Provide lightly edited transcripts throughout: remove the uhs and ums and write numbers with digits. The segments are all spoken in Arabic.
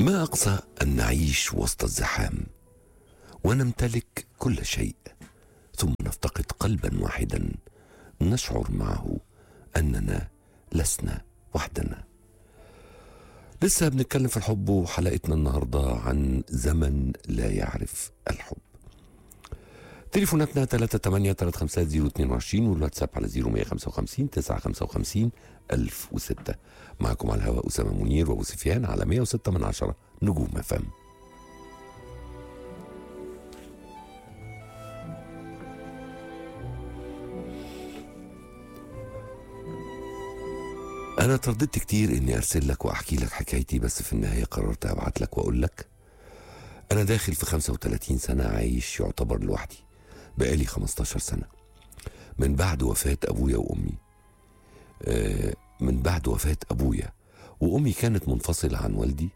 ما أقصى أن نعيش وسط الزحام ونمتلك كل شيء، ثم نفتقد قلبا واحدا نشعر معه أننا لسنا وحدنا. لسه بنتكلم في الحب، وحلقتنا النهاردة عن زمن لا يعرف الحب. تليفوناتنا 3835022 والواتساب على 0155 955 1006. معكم على الهواء أسامة منير وأبو سفيان على 106 نجوم FM. أنا ترددت كتير إني أرسل لك وأحكي لك حكايتي، بس في النهاية قررت أبعت لك وأقول لك أنا داخل في 35 سنة عايش يعتبر لوحدي، بقالي 15 سنة من بعد وفاة أبويا وأمي. من بعد وفاة أبويا وأمي كانت منفصلة عن والدي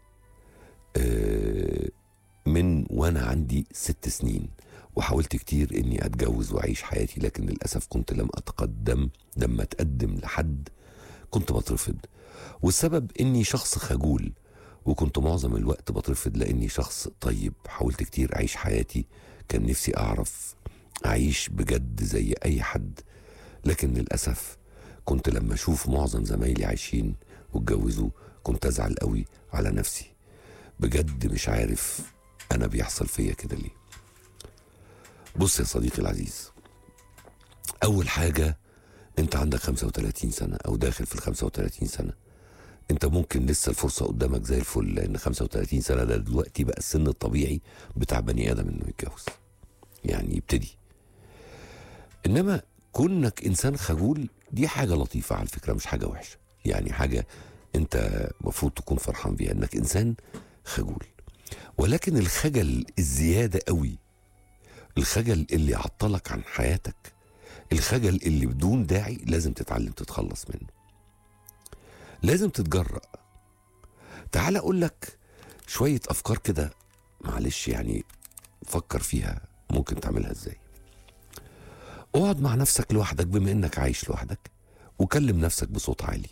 من وأنا عندي 6 سنين، وحاولت كتير إني أتجوز وأعيش حياتي، لكن للأسف كنت لما أتقدم لحد كنت بترفض، والسبب إني شخص خجول، وكنت معظم الوقت بترفض لأني شخص طيب. حاولت كتير أعيش حياتي، كان نفسي أعرف أعيش بجد زي أي حد، لكن للأسف كنت لما أشوف معظم زمايلي عايشين واتجوزوا كنت أزعل قوي على نفسي. بجد مش عارف أنا بيحصل فيا كده ليه. بص يا صديقي العزيز، أول حاجة أنت عندك 35 سنة أو داخل في 35 سنة، أنت ممكن لسه الفرصة قدامك زي الفل، لأن 35 سنة ده دلوقتي بقى السن الطبيعي بتاع بني آدم إنه يتجوز، يعني يبتدي. إنما كونك إنسان خجول دي حاجة لطيفة على فكرة، مش حاجة وحشة، يعني حاجة أنت مفروض تكون فرحان بيها إنك إنسان خجول. ولكن الخجل الزيادة قوي، الخجل اللي يعطلك عن حياتك، الخجل اللي بدون داعي، لازم تتعلم تتخلص منه، لازم تتجرأ. تعال أقول لك شوية أفكار كده، معلش يعني فكر فيها ممكن تعملها إزاي. اقعد مع نفسك لوحدك بما إنك عايش لوحدك، وكلم نفسك بصوت عالي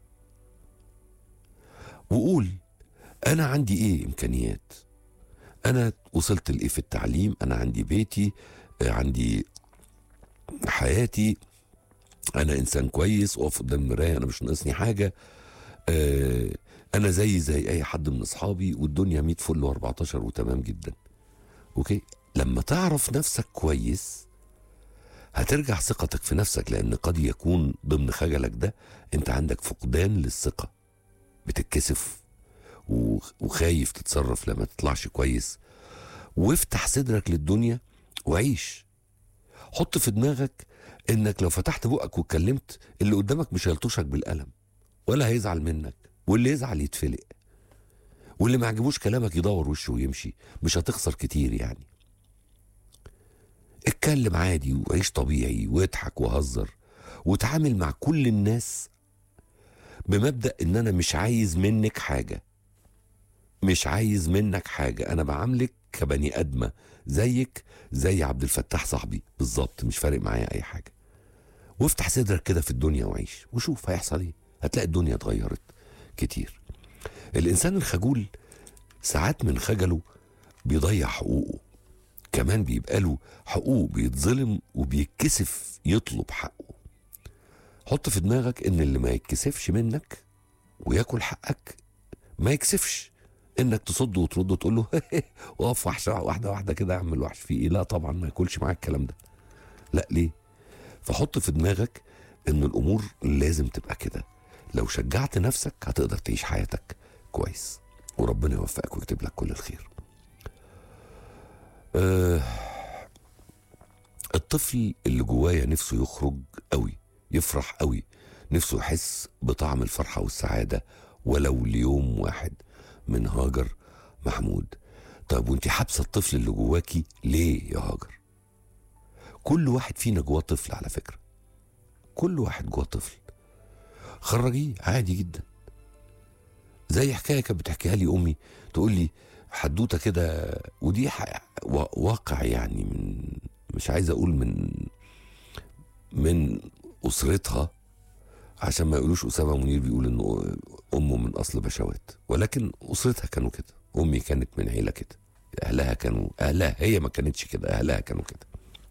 وقول أنا عندي إيه إمكانيات، أنا وصلت لإيه في التعليم، أنا عندي بيتي، عندي حياتي، أنا إنسان كويس، أقف قدام المراية أنا مش ناقصني حاجة، أنا زي أي حد من أصحابي، والدنيا 100 فل و14 وتمام جدا. أوكي، لما تعرف نفسك كويس هترجع ثقتك في نفسك، لأن قد يكون ضمن خجلك ده أنت عندك فقدان للثقة، بتتكسف وخايف تتصرف لما تطلعش كويس. وافتح صدرك للدنيا وعيش. حط في دماغك انك لو فتحت بقك واتكلمت اللي قدامك مش هيلطشك بالقلم ولا هيزعل منك، واللي يزعل يتفلق، واللي ما عجبوش كلامك يدور وشه ويمشي، مش هتخسر كتير يعني. اتكلم عادي وعيش طبيعي واضحك وهزر، وتعامل مع كل الناس بمبدأ ان انا مش عايز منك حاجة، مش عايز منك حاجة، انا بعاملك كبني ادمة زيك زي عبد الفتاح صاحبي بالظبط، مش فارق معايا اي حاجة. وافتح صدرك كده في الدنيا وعيش وشوف هيحصل ايه، هتلاقي الدنيا اتغيرت كتير. الانسان الخجول ساعات من خجله بيضيع حقوقه، كمان بيبقى له حقوق بيتظلم وبيتكسف يطلب حقه. حط في دماغك ان اللي ما يتكسفش منك وياكل حقك ما يكسفش انك تصد وترد وتقول له وقف واحده واحده كده يا عم الوحش في ايه. لا طبعا ما ياكلش معاك الكلام ده، لا ليه. فحط في دماغك ان الامور لازم تبقى كده، لو شجعت نفسك هتقدر تعيش حياتك كويس، وربنا يوفقك ويكتب لك كل الخير. الطفل اللي جوايا نفسه يخرج قوي، يفرح قوي، نفسه يحس بطعم الفرحة والسعادة ولو ليوم واحد. من هاجر محمود. طيب وانت حابسه الطفل اللي جواكي ليه يا هاجر؟ كل واحد فينا جواه طفل على فكرة، كل واحد جواه طفل، خرجيه عادي جدا. زي حكاية كانت بتحكيها لي أمي، تقول لي حدوتة كده، ودي واقع يعني، من مش عايز أقول من أسرتها عشان ما يقولوش أسامة منير بيقول إنه أمه من أصل بشوات، ولكن أسرتها كانوا كده، امي كانت من عيله كده، اهلها هي ما كانتش كده، اهلها كانوا كده.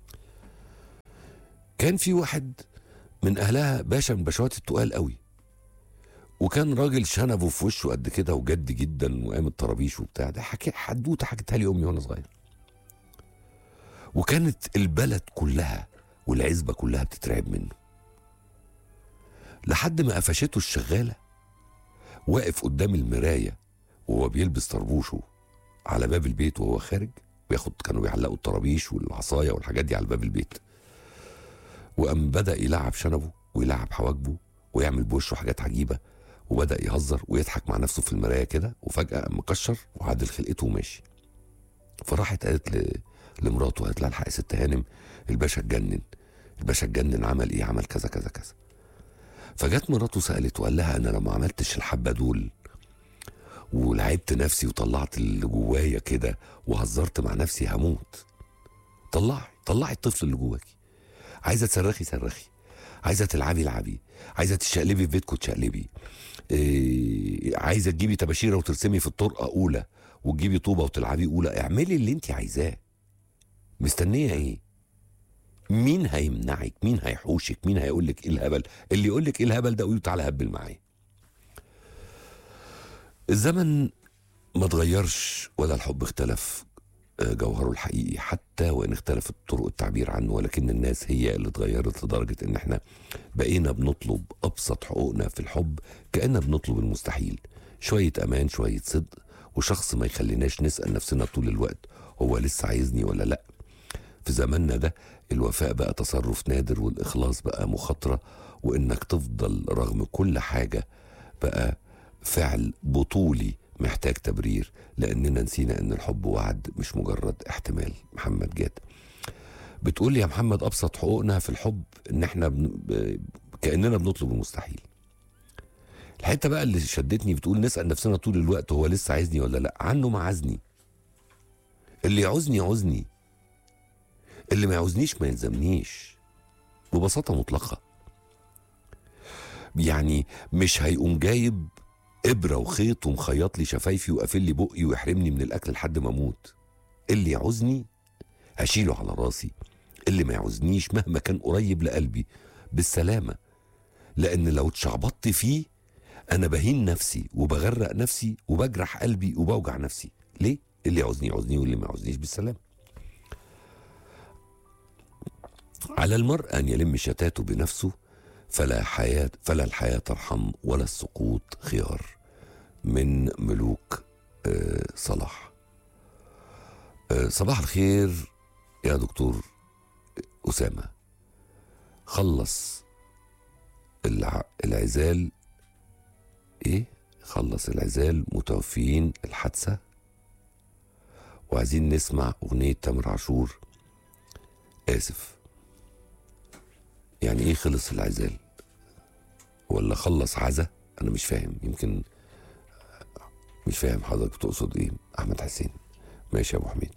كان في واحد من اهلها باشا من باشوات التقال قوي، وكان راجل شنبه في وشه قد كده وجد جدا وقام الطرابيش وبتاع ده. حدوته حكيتها لي امي وانا صغير. وكانت البلد كلها والعزبه كلها بتترعب منه، لحد ما قفشته الشغاله واقف قدام المرايه وهو بيلبس طربوشه على باب البيت وهو خارج كانوا بيعلقوا الطرابيش والعصايه والحاجات دي على باب البيت. وقام بدأ يلعب شنبه ويلعب حواجبه ويعمل بوشه حاجات عجيبه، وبدأ يهزر ويضحك مع نفسه في المرايه كده، وفجأة قام مكشر وعادل خلقته وماشي. فراحت قالت لمراته، قالت لها الحق يا ست هانم، الباشا اتجنن، عمل ايه؟ عمل كذا كذا كذا. فجت مراته سألت وقال لها انا لو ما عملتش الحبه دول ولعبت نفسي وطلعت اللي جوايا كده وهزرت مع نفسي هموت. طلعي الطفل اللي جواكي. عايزه تصرخي صرخي، عايزه تلعبي العبي، عايزه تشقلبي في بيتكم تشقلبي، عايزه تجيبي طباشيره وترسمي في الطرقه اولى وتجيبي طوبه وتلعبي اولى. اعملي اللي انت عايزاه، مستنيه ايه؟ مين هيمنعك؟ مين هيحوشك؟ مين هيقولك ايه الهبل؟ اللي يقولك ايه الهبل ده قولي تعالى هبل معايا. الزمن ما اتغيرش ولا الحب اختلف جوهره الحقيقي، حتى وان اختلفت طرق التعبير عنه، ولكن الناس هي اللي اتغيرت لدرجه ان احنا بقينا بنطلب ابسط حقوقنا في الحب كأننا بنطلب المستحيل. شويه امان، شويه صدق، وشخص ما يخليناش نسأل نفسنا طول الوقت هو لسه عايزني ولا لا. في زماننا ده الوفاء بقى تصرف نادر، والإخلاص بقى مخاطرة، وإنك تفضل رغم كل حاجة بقى فعل بطولي محتاج تبرير، لأننا نسينا إن الحب وعد مش مجرد احتمال. محمد جاد بتقول يا محمد أبسط حقوقنا في الحب إن إحنا كأننا بنطلب المستحيل. الحتة بقى اللي شدتني بتقول نسأل نفسنا طول الوقت هو لسه عايزني ولا لأ. عنه ما عزني، اللي يعوزني يعوزني، اللي ما يعوزنيش ما يلزمنيش، ببساطة مطلقة. يعني مش هيقوم جايب إبرة وخيط ومخيط لي شفايفي وقافل لي بقي ويحرمني من الأكل لحد ما أموت. اللي يعوزني هشيله على راسي، اللي ما يعوزنيش مهما كان قريب لقلبي بالسلامة، لأن لو اتشعبطت فيه أنا بهين نفسي وبغرق نفسي وبجرح قلبي وبوجع نفسي. ليه؟ اللي يعوزني يعوزني واللي ما يعوزنيش بالسلامة. على المرء أن يلم شتاته بنفسه، فلا الحياة ترحم ولا السقوط خيار. من ملوك صلاح. صباح الخير يا دكتور أسامة. خلص العزال خلص العزال متوفيين الحادثة، وعايزين نسمع أغنية تامر عاشور آسف. يعني ايه خلص العزال؟ ولا خلص عزا؟ انا مش فاهم، يمكن مش فاهم حضرتك بتقصد ايه. احمد حسين، ماشي يا ابو حميد.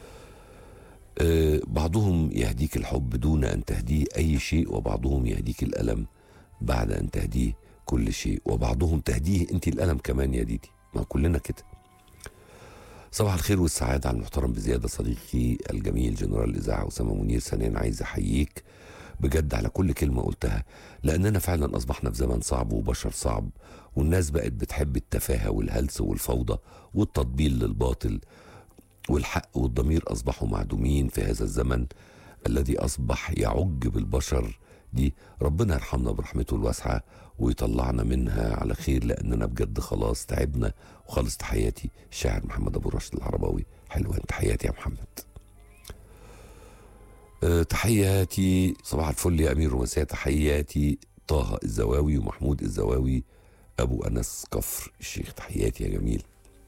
بعضهم يهديك الحب دون ان تهديه اي شيء، وبعضهم يهديك الالم بعد ان تهديه كل شيء، وبعضهم تهديه انت الالم كمان يا ديدي. ما كلنا كده. صباح الخير والسعاده على المحترم بزياده صديقي الجميل جنرال الاذاعه اسامه منير. ثانيا عايز احييك بجد على كل كلمة قلتها، لأننا فعلا أصبحنا في زمن صعب وبشر صعب، والناس بقت بتحب التفاهة والهلس والفوضى والتطبيل للباطل، والحق والضمير أصبحوا معدومين في هذا الزمن الذي أصبح يعج بالبشر دي. ربنا يرحمنا برحمته الواسعة ويطلعنا منها على خير، لأننا بجد خلاص تعبنا. وخالص تحياتي الشاعر محمد أبو راشد العرباوي. حلوة تحياتي يا محمد. تحياتي صباح الفل يا أمير رومانسية. تحياتي طه الزواوي ومحمود الزواوي أبو أنس كفر الشيخ. تحياتي يا جميل.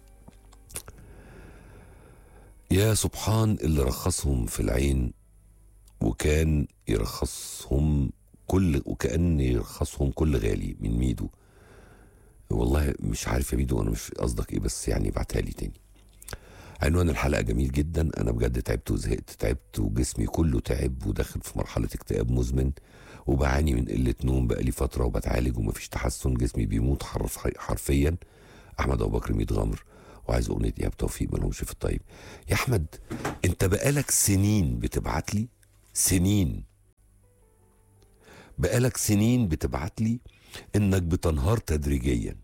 يا سبحان اللي رخصهم في العين وكان يرخصهم وكأن يرخصهم كل غالي. من ميدو. والله مش عارف يا ميدو، أنا مش قصدك إيه، بس يعني بعتها لي تاني. عنوان الحلقة جميل جدا. أنا بجد تعبت وزهقت، تعبت وجسمي كله تعب وداخل في مرحلة اكتئاب مزمن، وبعاني من قلة نوم بقالي فترة وبتعالج ومفيش تحسن، جسمي بيموت حرفيا. أحمد أبو بكر ميت غمر. وعايز اغنيه ايهاب توفيق مالهمش في الطيب. يا احمد انت بقالك سنين بتبعت لي، بقالك سنين بتبعت لي انك بتنهار تدريجيا.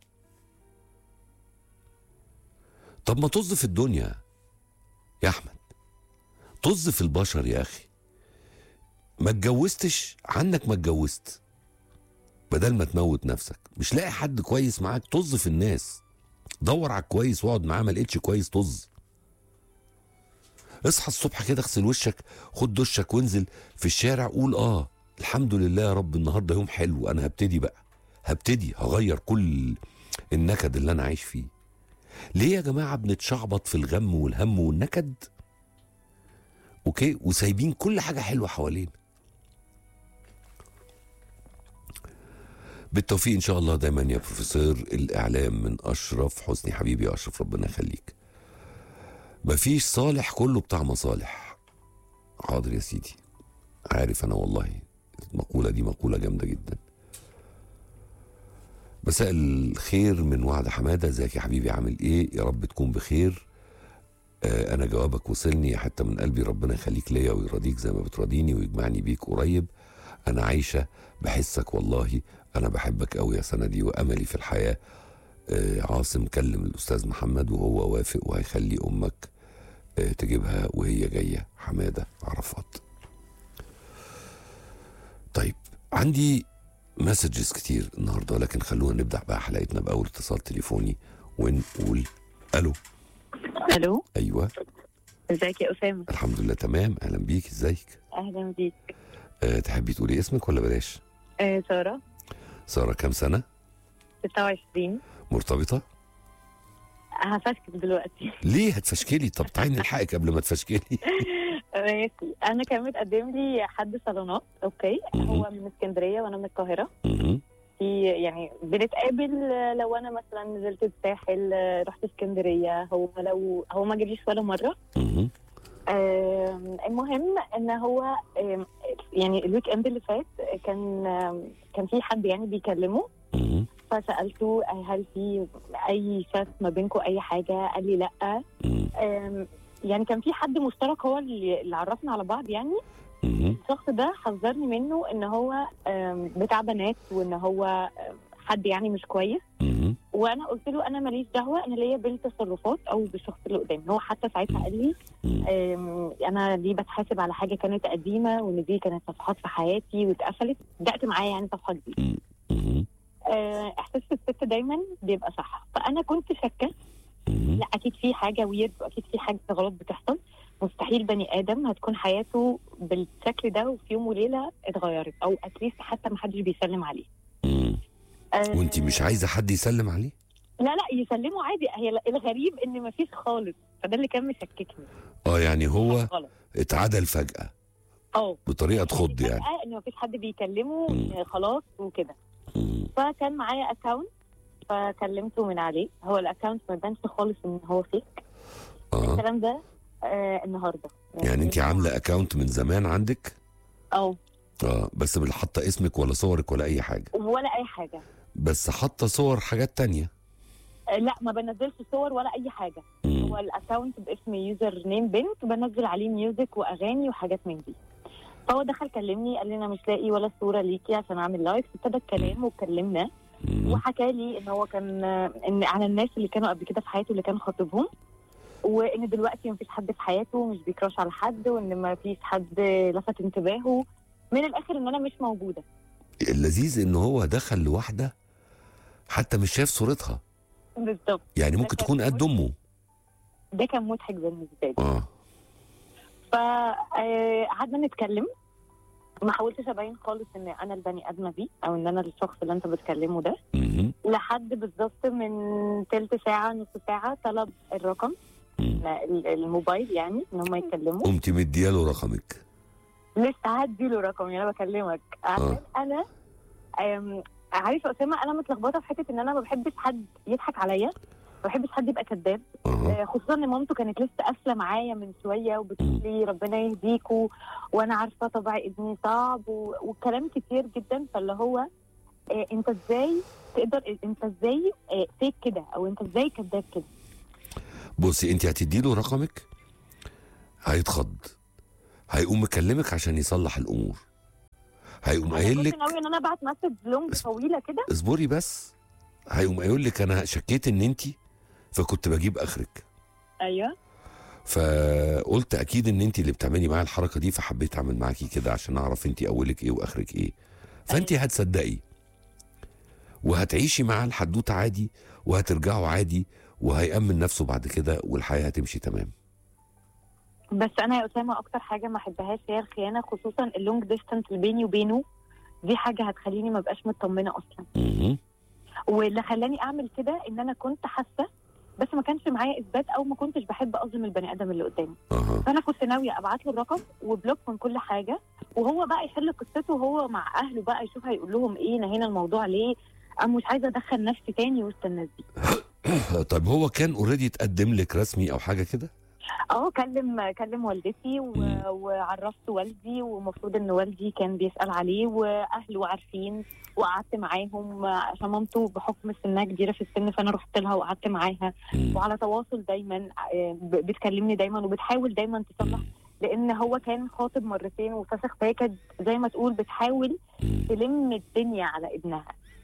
طب ما طز في الدنيا يا احمد، طز في البشر يا اخي. ما اتجوزتش عنك، ما اتجوزت، بدل ما تموت نفسك مش لاقي حد كويس معاك، طز في الناس، دور على الكويس واقعد معاه، ما لقيتش كويس طز. اصحى الصبح كده، اغسل وشك، خد دشك وانزل في الشارع، قول الحمد لله يا رب النهارده يوم حلو، انا هبتدي بقى، هغير كل النكد اللي انا عايش فيه. ليه يا جماعه بنتشعبط في الغم والهم والنكد اوكي وسايبين كل حاجه حلوه حوالينا؟ بالتوفيق ان شاء الله دايما يا بروفيسور الاعلام من اشرف حسني. حبيبي يا اشرف ربنا يخليك. مفيش صالح كله بتاع مصالح. حاضر يا سيدي، عارف انا والله المقوله دي مقوله جامده جدا. مساء الخير من وعد حماده، ازيك يا حبيبي عامل ايه؟ يا رب تكون بخير. انا جوابك وصلني حتى من قلبي، ربنا يخليك ليا ويرضيك زي ما بتراضيني ويجمعني بيك قريب. انا عايشه بحسك والله، انا بحبك قوي يا سندي واملي في الحياه. عاصم كلم الاستاذ محمد وهو وافق وهيخلي امك تجيبها وهي جايه. حماده عرفات. طيب عندي مسجز كتير النهارده، لكن خلونا نبدا بقى حلقتنا باول اتصال تليفوني ونقول الو. الو. ايوه ازيك يا اسامه؟ الحمد لله تمام، اهلا بيك، ازيك؟ اهلا بيك. تحبي تقولي اسمك ولا بلاش؟ ساره. ساره كام سنه؟ 26. مرتبطه؟ هفشكل دلوقتي. ليه هتفشكلي؟ طب تعالي نلحقك قبل ما تفشكلي. ماشي. انا كان متقدم لي حد صالونات اوكي. هو من اسكندريه وانا من القاهره. في يعني بنتقابل لو انا مثلا نزلت الساحل، رحت اسكندريه، هو ما جابليش ولا مره. المهم ان هو يعني الويك اند اللي فات كان في حد يعني بيكلمه، فسالته هل في اي شات ما بينكم اي حاجه؟ قال لي لا. يعني كان في حد مشترك هو اللي عرفنا على بعض يعني. الشخص ده حذرني منه ان هو بتاع بنات وان هو حد يعني مش كويس. وانا قلت له انا ماليش دعوه، انا ليا بالتصرفات او بالشخص اللي قدامي. هو حتى ساعتها قال لي انا ليه بتحاسب على حاجه كانت قديمه، وان دي كانت صفحات في حياتي واتقفلت، بدات معايا يعني صفحه جديده. احساس الست دايما بيبقى صح، فانا كنت شاكه لا اكيد في حاجه ويرد واكيد في حاجه غلط بتحصل. مستحيل بني ادم هتكون حياته بالشكل ده وفي يوم وليله اتغيرت، او اتليست حتى ما حدش بيسلم عليه. وانتي مش عايزه حد يسلم عليه؟ لا يسلموا عادي. هي الغريب ان ما فيش خالص، فده اللي كان مشككني. يعني هو اتعدل فجاه بطريقه تخض يعني ان ما فيش حد بيكلمه خلاص وكده. فكان معايا اكاونت فكلمته من عليه. هو الاكاونت ما بانش خالص ان هو فيك. الكلام ده النهارده يعني انت عامله اكاونت من زمان عندك؟ بس مش حاطه اسمك ولا صورك ولا اي حاجه؟ ولا اي حاجه، بس حاطه صور حاجات تانية؟ لا ما بنزلش صور ولا اي حاجه. هو الاكاونت باسم يوزر نيم بنت، بنزل عليه ميوزك واغاني وحاجات من دي. فهو دخل كلمني قال لي انا مش لاقي ولا صوره ليكي عشان اعمل لايف. ابتدى الكلام واتكلمنا وحكى لي ان هو كان ان على الناس اللي كانوا قبل كده في حياته اللي كان خاطبهم، وان دلوقتي مفيش حد في حياته، مش بيكراش على حد، وان مفيش حد لفت انتباهه. من الاخر ان انا مش موجوده. اللذيذ ان هو دخل لواحده حتى مش شايف صورتها. بالظبط. يعني ممكن تكون قد امه. ده كان مضحك بالنسبه لي. فقعدنا نتكلم. ما حاولتش ابين خالص ان انا البني ادمه دي او ان انا الشخص اللي انت بتكلمه ده. لحد بالظبط من تلت ساعه نص ساعه طلب الرقم الموبايل يعني ان هم يتكلموا. قمتي مدياله رقمك؟ لسه هديله رقمي. انا بكلمك عشان انا عارفه يا اسامه انا متلخبطه في حته ان انا ما بحبش حد يضحك عليا، ما بحبش حد يبقى كذاب. خصوصا ان مامته كانت لسه قافله معايا من شويه وبتقول لي ربنا يهديكوا، وانا عارفه طبع ابني صعب وكلام كتير جدا. فاللي هو انت ازاي تقدر، انت ازاي فيك كده، او انت ازاي كذاب كده؟ بصي انت هتدي له رقمك، هيتخض، هيقوم مكلمك عشان يصلح الامور، هيقوم انا قايل كنت لك ناويه ان انا ابعت مسج لونج طويله كده. اصبري بس، هيقوم قايل لك انا شكيت ان انت، فكنت بجيب اخرك، ايوه فقلت اكيد ان انت اللي بتعملي معايا الحركه دي، فحبيت اعمل معاكي كده عشان اعرف انت اولك ايه واخرك ايه. فانت أيوة. هتصدقي وهتعيشي معاه الحدوته عادي، وهترجعوا عادي، وهيأمن نفسه بعد كده، والحياه هتمشي تمام. بس انا يا اسامه اكتر حاجه ما احبهاش هي الخيانه، خصوصا اللونج ديستانس اللي بيني وبينه. دي حاجه هتخليني ما ابقاش مطمنه اصلا. مهم. واللي خلاني اعمل كده ان انا كنت حاسه، بس ما كانش معايا اثبات او ما كنتش بحب اظلم البني ادم اللي قدامي. اها فانا كنت ناويه ابعت له الرقم وبلوك من كل حاجه، وهو بقى يحل قصته وهو مع اهله بقى، يشوف هيقول لهم ايه، نهينا الموضوع ليه. انا مش عايزه ادخل نفسي تاني وسط الناس دي. طيب هو كان اوريدي اتقدم لك رسمي او حاجه كده؟ كلم والدتي وعرفت والدي، ومفروض ان والدي كان بيسأل عليه واهله عارفين، وقعدت معاهم عشان مامته بحكم سنها كبيره في السن، فانا رحت لها وقعدت معاها وعلى تواصل دايما. بتكلمني دايما وبتحاول دايما تصلح، لان هو كان خاطب مرتين وفسخ، فهي كانت زي ما تقول بتحاول تلم الدنيا على ابنها.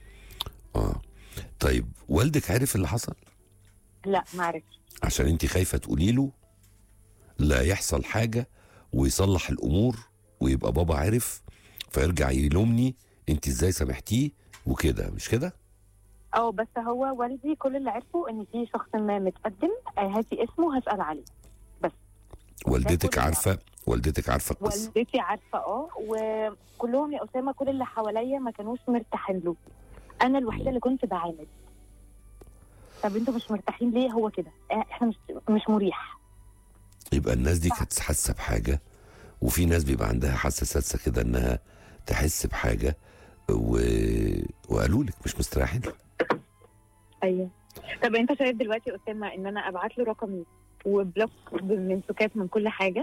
طيب والدك عارف اللي حصل؟ لا ما عرفش. عشان انت خايفه تقولي له لا يحصل حاجه ويصلح الامور ويبقى بابا عارف فيرجع يلومني انت ازاي سامحتيه وكده، مش كده؟ بس هو والدي كل اللي عرفه ان في شخص ما متقدم، هاتي اسمه هسأل عليه بس. والدتك عارفه؟ والدتك عارفه القصه؟ والدتي عارفه وكلهم يا اسامه كل اللي حواليا ما كانوش مرتاحين له، انا الوحيده اللي كنت بعاند. طب انتوا مش مرتاحين ليه؟ هو كده احنا مش مريح. يبقى الناس دي كانت حاسه بحاجه، وفي ناس بيبقى عندها حاسه سادسه كده انها تحس بحاجه وقالوا لك مش مستريحين. ايوه. طب انت شايف دلوقتي يا اسامه ان انا ابعت له رقمي وبلوك بالمنسوكات من كل حاجه؟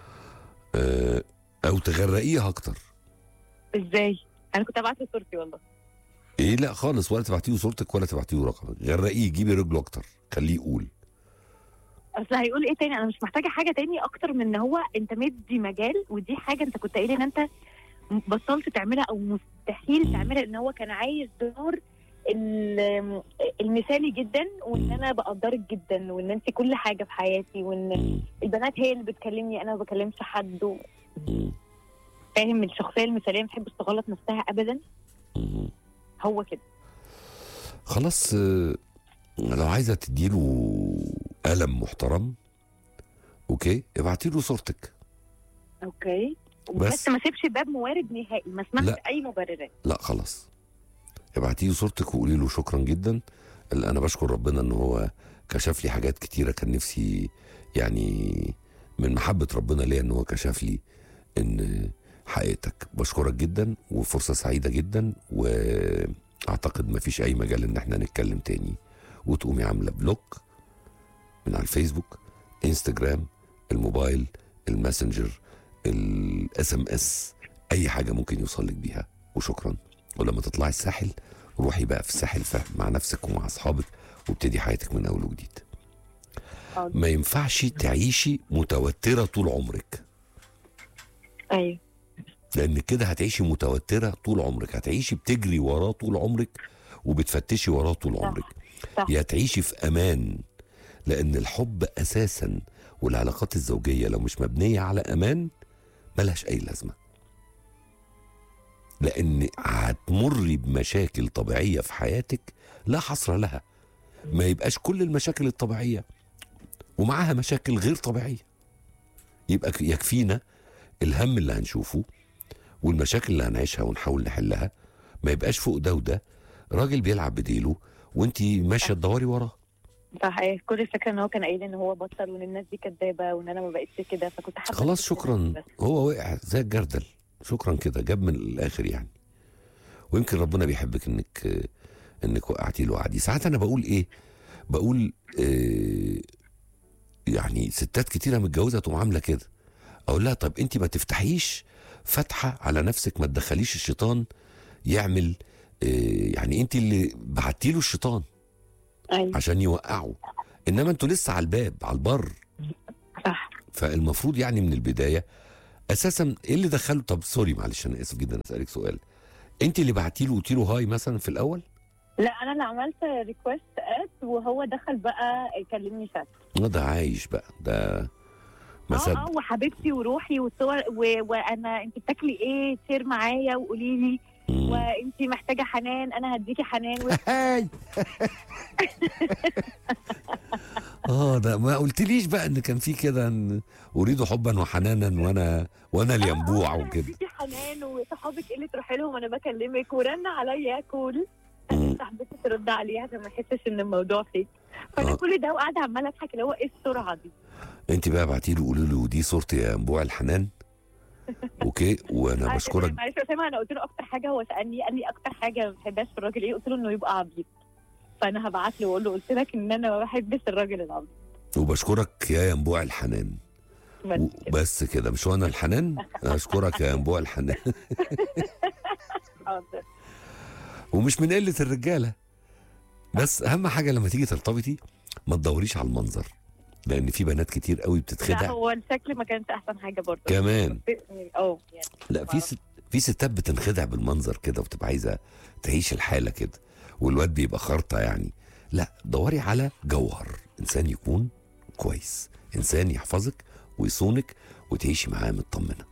او تغرقيها اكتر. ازاي؟ انا كنت ابعت له صورتي والله. ايه لا خالص، ولا تبعتيه صورتك ولا تبعتيه رقمك، غرقيه، جيبي رجله اكتر، خليه يقول. اصل هيقول ايه تاني؟ انا مش محتاجه حاجه تاني اكتر من ان هو انت مدي مجال، ودي حاجه انت كنت قايل ان انت بطلت تعملها او مستحيل تعملها، ان هو كان عايز دور المثالي جدا، وان انا بقدرك جدا، وان انت كل حاجه في حياتي، وان البنات هي اللي بتكلمني انا ما بكلمش حد فاهم؟ الشخصيه المثاليه ما بتحبش تغلط نفسها ابدا. هو كده. خلاص لو عايزه تديله قلم محترم اوكي ابعتي له صورتك. اوكي بس ما سيبش باب موارد نهائي، ما اسمحش اي مبررات. لا خلاص ابعتي له صورتك وقولي له شكرا جدا، انا بشكر ربنا ان هو كشف لي حاجات كتيره كان نفسي، يعني من محبه ربنا ليا ان هو كشف لي ان حقيقتك. بشكرك جدا وفرصه سعيده جدا، واعتقد ما فيش اي مجال ان احنا نتكلم تاني. وتقومي عامله بلوك من على الفيسبوك، انستجرام، الموبايل، الماسنجر، SMS، اي حاجه ممكن يوصل لك بيها. وشكرا. ولما تطلعي الساحل روحي بقى في الساحل مع نفسك ومع اصحابك، وابتدي حياتك من اول وجديد. ما ينفعش تعيشي متوتره طول عمرك. ايوه. لان كده هتعيشي متوتره طول عمرك، هتعيشي بتجري وراه طول عمرك وبتفتشي وراه طول عمرك. صح. يا تعيشي في امان، لان الحب اساسا والعلاقات الزوجيه لو مش مبنيه على امان ملهاش اي لازمه، لان هتمري بمشاكل طبيعيه في حياتك لا حصر لها. ما يبقاش كل المشاكل الطبيعيه ومعاها مشاكل غير طبيعيه، يبقى يكفينا الهم اللي هنشوفه والمشاكل اللي هنعيشها ونحاول نحلها. ما يبقاش فوق ده وده راجل بيلعب بديله وانتي ماشيه تدوري وراه. صح. كل الفكره ان هو كان قايل ان هو بطل وان الناس دي كدابه وان انا ما بقتش كده، فكنت حابه خلاص شكرا. هو وقع زي الجردل، شكرا كده، جاب من الاخر يعني. ويمكن ربنا بيحبك انك وقعتي له عادي. ساعات انا بقول بقول يعني ستات كتيره متجوزه تقوم عامله كده، اقول لها طب انت ما تفتحيش فتحه على نفسك، ما تدخليش الشيطان يعمل يعني انت اللي بعتي له الشيطان. أيوة. عشان يوقعه. انما انتوا لسه على الباب، على البر. صح. فالمفروض يعني من البدايه اساسا ايه اللي دخله؟ طب سوري معلش انا اسف جدا اسالك سؤال، انت اللي بعتي له قلتي له هاي مثلا في الاول؟ لا انا اللي عملت ريكوست اد وهو دخل بقى يكلمني شات. ده عايش بقى ده مسد. وحبيبتي وروحي والصور وانا انت بتاكلي ايه شير معايا وقولي لي، وانت محتاجه حنان انا هديكي حنان هاي ده ما قلتليش بقى ان كان في كده ان اريد حبا وحنانا وانا الينبوع وكده. هديكي حنان وصحابك اللي تروحي لهم انا بكلمك، ورن عليا كول صاحبتي ترد عليها عشان ما احسش ان الموضوع فيك. فانا كل ده وقاعده عماله اضحك اللي هو ايه السرعه دي. انت بقى بعتي له قولي له دي صورتي يا ينبوع الحنان. اوكي وانا بشكرك. معلش يا اسامه انا قلت له اكتر حاجه، هو سالني قال لي اكتر حاجه ما بحبهاش في الراجل ايه، قلت له انه يبقى عبيط. فانا هبعت له واقول له قلت لك ان انا ما بحبش الراجل العبيط. وبشكرك يا ينبوع الحنان. بس كده مش وانا الحنان. اشكرك يا ينبوع الحنان. حاضر. ومش من قله الرجاله، بس اهم حاجه لما تيجي ترتبطي ما تدوريش على المنظر، لان في بنات كتير قوي بتتخدع. لا هو الشكل ما كانش احسن حاجه برضه كمان. يعني لا في ستات بتنخدع بالمنظر كده وبتبقى عايزه تعيش الحاله كده، والواد بيبقى خرطه يعني. لا دوري على جوهر، انسان يكون كويس، انسان يحفظك ويصونك وتعيشي معاه مطمنه.